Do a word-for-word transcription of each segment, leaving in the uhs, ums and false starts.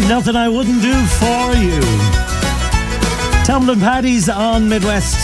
Nothing I Wouldn't Do For You. Tumbling Paddy's on Midwest.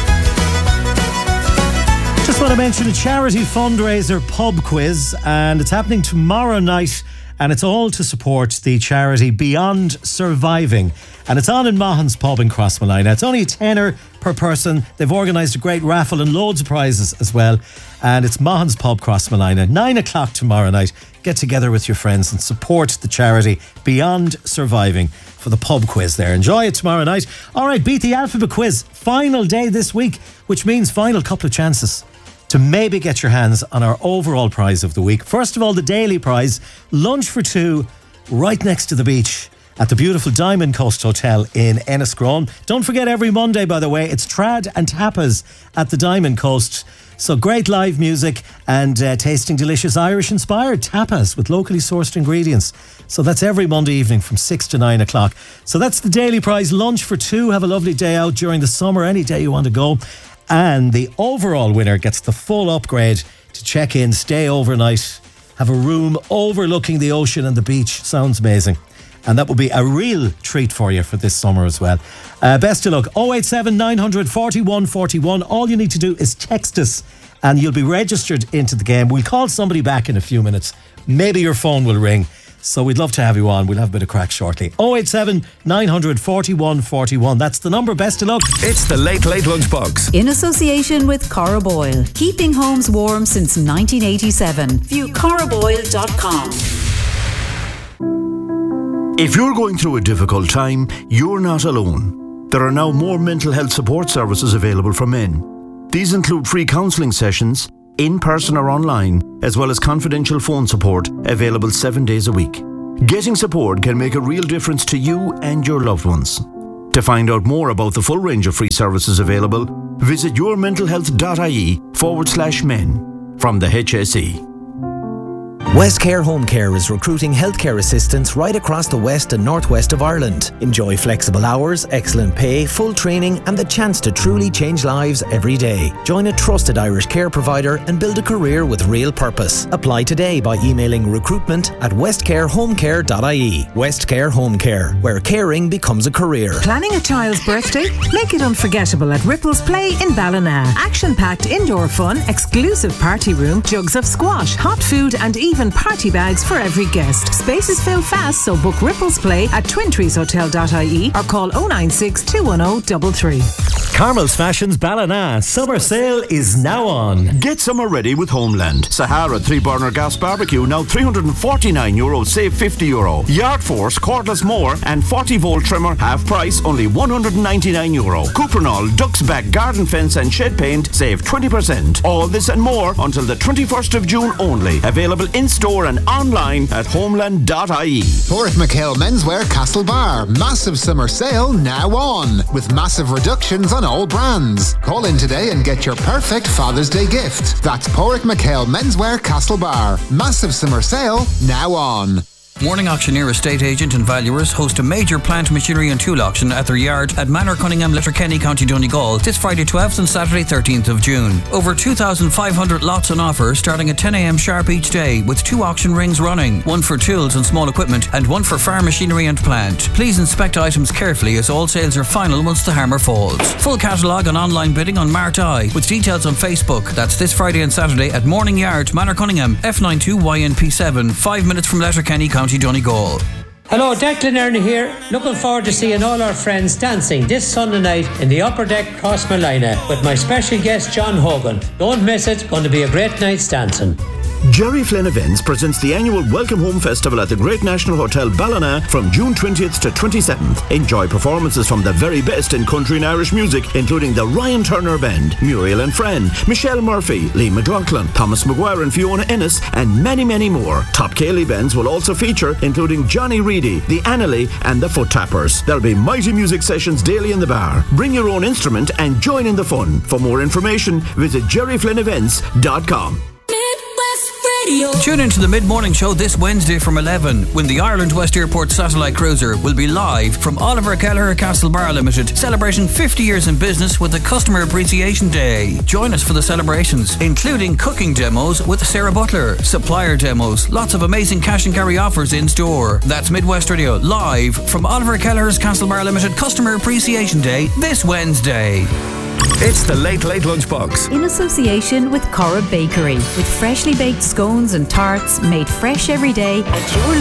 Just want to mention a charity fundraiser pub quiz, and it's happening tomorrow night, and it's all to support the charity Beyond Surviving, and it's on in Mahon's Pub in Crossmolina. It's only a tenner per person. They've organised a great raffle and loads of prizes as well, and it's Mahon's Pub, Crossmolina. Nine o'clock tomorrow night. Get together with your friends and support the charity Beyond Surviving for the pub quiz there. Enjoy it tomorrow night. All right, Beat the Alphabet quiz. Final day this week, which means final couple of chances to maybe get your hands on our overall prize of the week. First of all, the daily prize, lunch for two, right next to the beach at the beautiful Diamond Coast Hotel in Enniscrone. Don't forget, every Monday, by the way, it's trad and tapas at the Diamond Coast. So great live music and uh, tasting delicious Irish-inspired tapas with locally sourced ingredients. So that's every Monday evening from six to nine o'clock. So that's the daily prize, lunch for two. Have a lovely day out during the summer, any day you want to go. And the overall winner gets the full upgrade to check in, stay overnight, have a room overlooking the ocean and the beach. Sounds amazing. And that will be a real treat for you for this summer as well. Uh, best of luck. oh eight seven, nine hundred, forty-one forty-one. All you need to do is text us and you'll be registered into the game. We'll call somebody back in a few minutes. Maybe your phone will ring. So we'd love to have you on. We'll have a bit of crack shortly. oh eight seven, nine hundred, forty-one forty-one. That's the number. Best of luck. It's the Late Late Lunchbox. In association with Cora Boyle. Keeping homes warm since nineteen eighty-seven. View cora boyle dot com. If you're going through a difficult time, you're not alone. There are now more mental health support services available for men. These include free counselling sessions, in person or online, as well as confidential phone support available seven days a week. Getting support can make a real difference to you and your loved ones. To find out more about the full range of free services available, visit yourmentalhealth.ie forward slash men from the H S E. Westcare Home Care is recruiting healthcare assistants right across the west and northwest of Ireland. Enjoy flexible hours, excellent pay, full training and the chance to truly change lives every day. Join a trusted Irish care provider and build a career with real purpose. Apply today by emailing recruitment at westcarehomecare dot I E. Westcare Home Care, where caring becomes a career. Planning a child's birthday? Make it unforgettable at Ripples Play in Ballina. Action-packed indoor fun, exclusive party room, jugs of squash, hot food and even party bags for every guest. Spaces fill fast, so book Ripples Play at twin trees hotel dot I E or call oh nine six, two one oh, three three. Carmel's Fashions Ballina. Summer sale is now on. Get summer ready with Homeland. Sahara three burner gas barbecue now three hundred forty-nine euro, save fifty euro. Yard Force cordless mower and forty volt trimmer half price, only one hundred ninety-nine euro. Cuprinol Ducks Back garden fence and shed paint, save twenty percent. All this and more until the twenty-first of June only. Available in store and online at homeland dot I E. Porrick McHale Menswear Castlebar. Massive summer sale now on, with massive reductions on all brands. Call in today and get your perfect Father's Day gift. That's Porrick McHale Menswear Castlebar. Massive summer sale now on. Morning Auctioneer Estate Agent and Valuers host a major plant, machinery and tool auction at their yard at Manor Cunningham, Letterkenny, County Donegal this Friday twelfth and Saturday thirteenth of June. Over two thousand five hundred lots on offer starting at ten a m sharp each day, with two auction rings running, one for tools and small equipment and one for farm machinery and plant. Please inspect items carefully as all sales are final once the hammer falls. Full catalogue and online bidding on Mart Eye with details on Facebook. That's this Friday and Saturday at Morning Yard, Manor Cunningham, F ninety-two Y N P seven, five minutes from Letterkenny, County Donegal. Hello, Declan Ernie here. Looking forward to seeing all our friends dancing this Sunday night in the Upper Deck, Crossmolina, with my special guest John Hogan. Don't miss it, going to be a great night's dancing. Jerry Flynn Events presents the annual Welcome Home Festival at the Great National Hotel Ballina from June twentieth to twenty-seventh. Enjoy performances from the very best in country and Irish music, including the Ryan Turner Band, Muriel and Friend, Michelle Murphy, Lee McLaughlin, Thomas Maguire and Fiona Ennis, and many, many more. Top Cayley bands will also feature, including Johnny Reedy, the Annalee and the Foot Tappers. There'll be mighty music sessions daily in the bar. Bring your own instrument and join in the fun. For more information, visit jerry flynn events dot com. Midwest Radio. Tune into the mid-morning show this Wednesday from eleven when the Ireland West Airport Satellite Cruiser will be live from Oliver Kelleher Castlebar Limited, celebrating fifty years in business with the Customer Appreciation Day. Join us for the celebrations, including cooking demos with Sarah Butler, supplier demos, lots of amazing cash and carry offers in store. That's Midwest Radio live from Oliver Kelleher's Castlebar Limited Customer Appreciation Day this Wednesday. It's the Late Late Lunchbox. In association with Corrib Bakery, with freshly baked scones and tarts made fresh every day at your